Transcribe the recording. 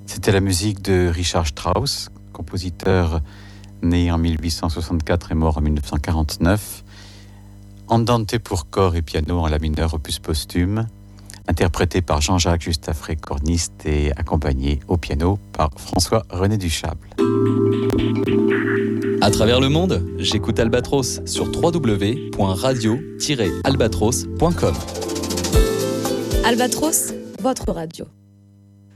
C'était la musique de Richard Strauss, compositeur né en 1864 et mort en 1949. Andante pour corps et piano en la mineur, opus posthume, interprété par Jean-Jacques Justafré, corniste, et accompagné au piano par François-René Duchâble. À travers le monde, j'écoute Albatros sur www.radio-albatros.com. Albatros, votre radio.